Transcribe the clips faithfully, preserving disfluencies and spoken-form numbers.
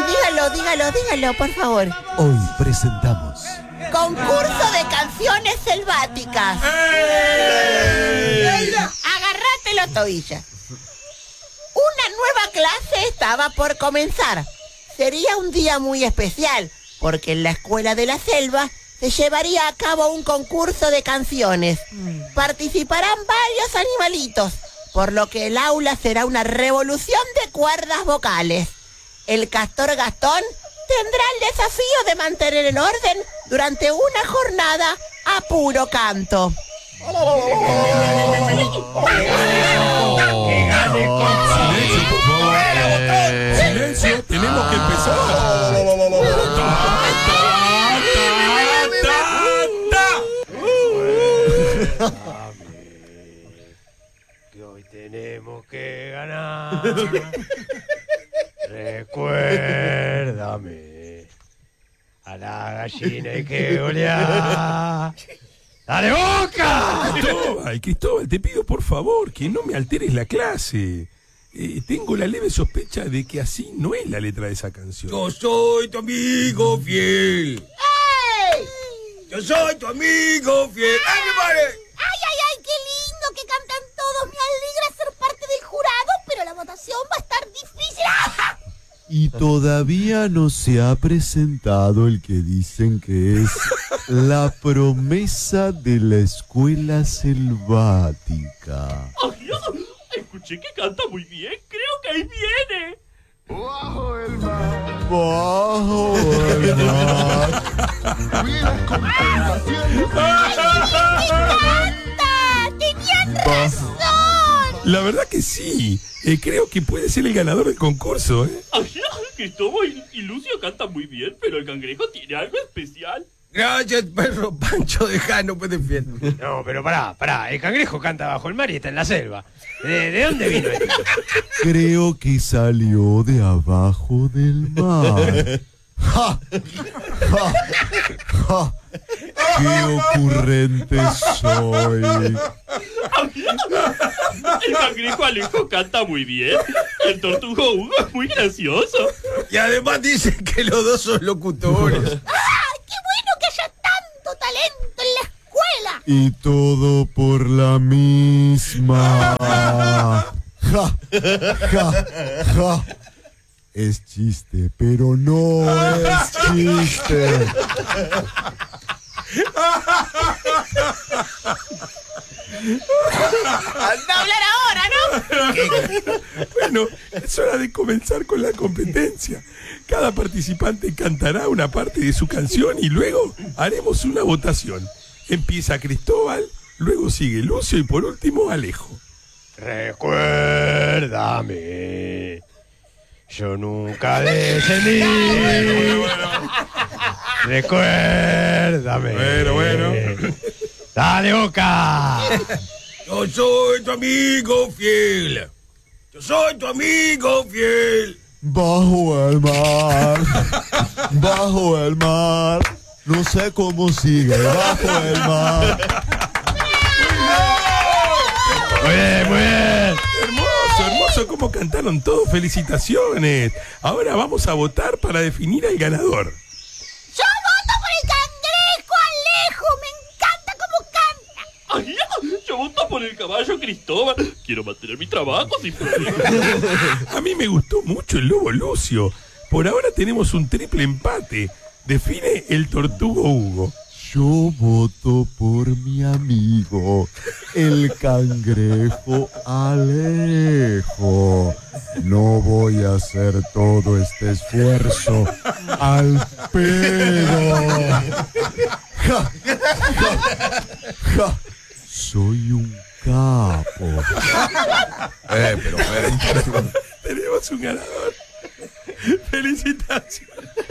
dígalo, dígalo, dígalo, por favor. Hoy presentamos Concurso de canciones selváticas. ¡Ey! Agárratelo, Tobilla. Una nueva clase estaba por comenzar. Sería un día muy especial, porque en la escuela de la selva se llevaría a cabo un concurso de canciones. Participarán varios animalitos, por lo que el aula será una revolución de cuerdas vocales. El castor Gastón tendrá el desafío de mantener el orden durante una jornada a puro canto. Silencio, por favor. Silencio, tenemos que empezar. Que hoy tenemos que ganar. Recuérdame. A la gallina hay que golear. ¡Dale, Boca! Cristóbal, Cristóbal, te pido por favor que no me alteres la clase. Eh, tengo la leve sospecha de que así no es la letra de esa canción. Yo soy tu amigo fiel. ¡Ey! Yo soy tu amigo fiel. ¡Ay, mi madre! ¡Ay, ay, ay! ¡Qué lindo que cantan todos! Me alegra ser parte del jurado, pero la votación va a estar difícil. ¡Ah! y todavía no se ha presentado el que dicen que es la promesa de la escuela selvática. ¡Ay, escuché que canta muy bien! ¡Creo que ahí viene! Bajo el mar. Bajo el mar. Vienes con tentaciones. ¡Tenían razón! La verdad que sí. Eh, creo que puede ser el ganador del concurso, ¿eh? ¡Ay, Cristóbal y Lucio cantan muy bien, pero el cangrejo tiene algo especial! Gracias, perro Pancho de Jano, pues defiendo. No, pero pará, pará. El cangrejo canta bajo el mar y está en la selva. ¿De, de dónde vino esto? Creo que salió de abajo del mar. ¡Ja! ¡Ja! ¡Ja! ¡Qué ocurrente soy! El cangrejo Alejo canta muy bien. Y el tortugo Hugo es muy gracioso. Y además dicen que los dos son locutores. ¡Ah! ¡Qué bueno que haya tanto talento en la escuela! Y todo por la misma. ¡Ja! ¡Ja! ¡Ja! Es chiste, pero no es chiste. ¡Anda a hablar ahora, ¿no? Bueno, es hora de comenzar con la competencia. Cada participante cantará una parte de su canción y luego haremos una votación. Empieza Cristóbal, luego sigue Lucio y por último Alejo. Recuérdame. Yo nunca descendí. Recuérdame. Bueno, bueno. Dale, Boca. Yo soy tu amigo fiel. Yo soy tu amigo fiel. Bajo el mar. Bajo el mar. No sé cómo sigue. Bajo el mar. Muy bien, muy bien. Hermoso, hermoso cómo cantaron todos. Felicitaciones. Ahora vamos a votar para definir al ganador. ¡Yo voto por el cangrejo, Alejo! ¡Me encanta cómo canta! ¡Ay, yo voto por el caballo Cristóbal! Quiero mantener mi trabajo sin problema. A mí me gustó mucho el lobo Lucio. Por ahora tenemos un triple empate. Define el tortugo Hugo. Yo voto por mi amigo, el cangrejo Alejo. No voy a hacer todo este esfuerzo al pedo. Ja, ja, ja. Soy un capo. Eh, pero, pero. Tenemos un ganador. Felicitaciones.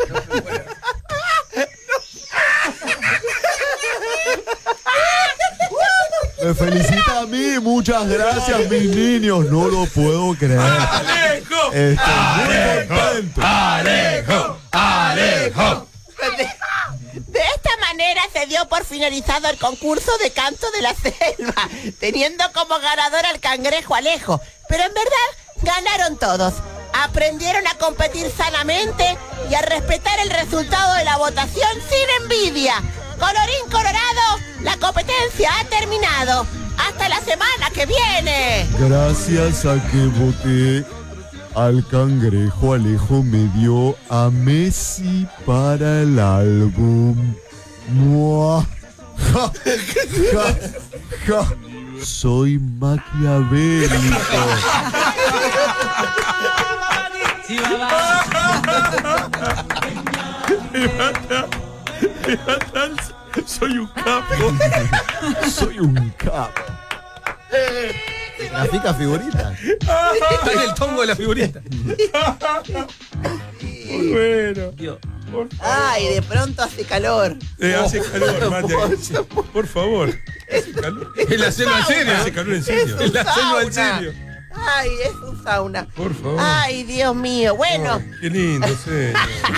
Me felicita a mí, muchas gracias mis niños, no lo puedo creer. ¡Alejo! Estoy muy contento. ¡Alejo! ¡Alejo! De, de esta manera se dio por finalizado el concurso de canto de la selva, teniendo como ganador al cangrejo Alejo. Pero en verdad ganaron todos. aprendieron a competir sanamente y a respetar el resultado de la votación sin envidia. Colorín colorado, la competencia ha terminado. ¡Hasta la semana que viene! Gracias a que voté al cangrejo, Alejo me dio a Messi para el álbum. ¡Mua! Ja, ja, ja. Soy maquiavélico. Sí, mamá. Me mata, me matan. Soy un capo. Soy un capo. Grafica figuritas. Está en el tongo de la figurita. Muy bueno. Dios. Por, Ay, de pronto hace calor. eh, hace calor, mate. Por favor. Hace calor. En la selva en serio. Hace calor en serio. En la selva en Sauna. serio. Ay, es un sauna. Por favor. Ay, Dios mío. Bueno, Oh, qué lindo, sí.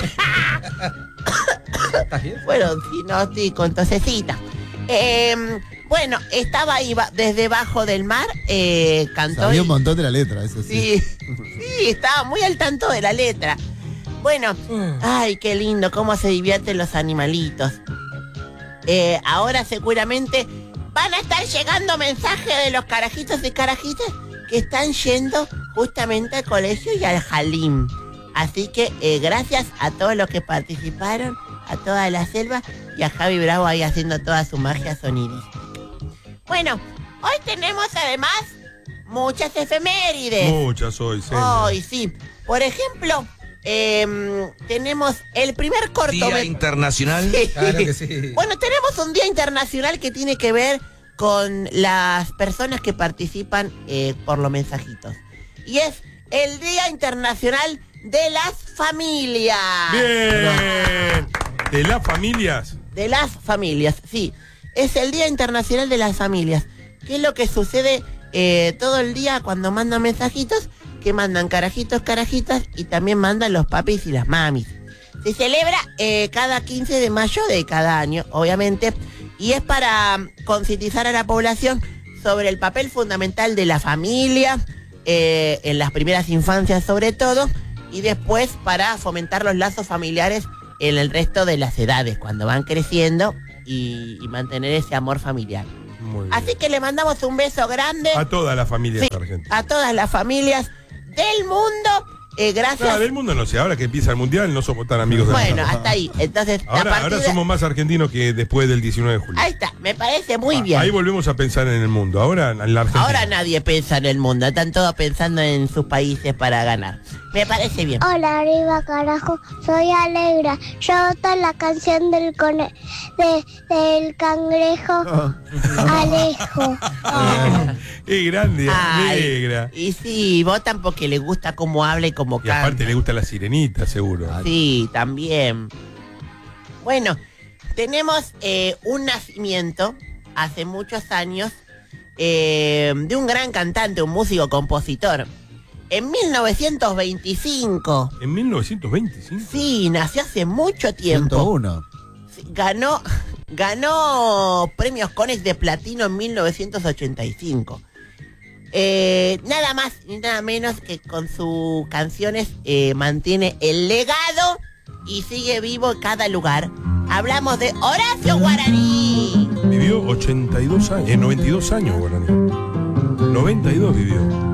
¿Estás bien? bueno, si no estoy con tosecita. Eh, bueno, estaba ahí ba- desde bajo del mar, eh, cantó. Sabía y- un montón de la letra, eso sí. Sí, sí, estaba muy al tanto de la letra. Bueno, ay, qué lindo, cómo se divierten los animalitos. Eh, ahora seguramente van a estar llegando mensajes de los carajitos y carajitas que están yendo justamente al colegio y al Halim. Así que eh, gracias a todos los que participaron, a toda la selva y a Javi Bravo ahí haciendo toda su magia sonidística. Bueno, hoy tenemos además muchas efemérides. Muchas hoy, sí. Hoy sí. Por ejemplo, em, tenemos el primer Día cortometraje. Internacional. Claro que sí. Bueno, tenemos un día internacional que tiene que ver con las personas que participan eh, por los mensajitos. Y es el Día Internacional de las Familias. Bien. De las familias. De las familias, sí. Es el Día Internacional de las Familias. ¿Qué es lo que sucede eh, todo el día cuando mandan mensajitos? Que mandan carajitos, carajitas y también mandan los papis y las mamis. Se celebra eh, cada quince de mayo de cada año, obviamente, y es para concientizar a la población sobre el papel fundamental de la familia, eh, en las primeras infancias sobre todo, y después para fomentar los lazos familiares en el resto de las edades, cuando van creciendo y, y mantener ese amor familiar. Muy bien. Así que le mandamos un beso grande A todas las familias sí, argentinas. a todas las familias del mundo. Eh, gracias. No, del mundo no sé. Ahora que empieza el mundial no somos tan amigos del Bueno, mundo. hasta ahí. Entonces, a Ahora, partir ahora de- somos más argentinos que después del diecinueve de julio. Ahí está, me parece muy Ah, bien. Ahí volvemos a pensar en el mundo. Ahora en la Argentina. Ahora nadie piensa en el mundo, están todos pensando en sus países para ganar. Me parece bien. Hola, arriba carajo, soy Alegra. Yo voto la canción del cone de, del cangrejo Alejo. Es grande, Ay, negra. y sí, votan porque le gusta cómo habla y cómo Y aparte canta. le gusta la sirenita, seguro. Sí, también. Bueno, tenemos eh, un nacimiento hace muchos años eh, de un gran cantante, un músico compositor. En mil novecientos veinticinco. En mil novecientos veinticinco. Sí, nació hace mucho tiempo. ciento uno. Sí, Ganó, ganó premios Conex de platino en mil novecientos ochenta y cinco. Eh, nada más ni nada menos que con sus canciones eh, mantiene el legado y sigue vivo en cada lugar. Hablamos de Horacio Guaraní. Vivió ochenta y dos años, eh, noventa y dos años, Guaraní. noventa y dos vivió.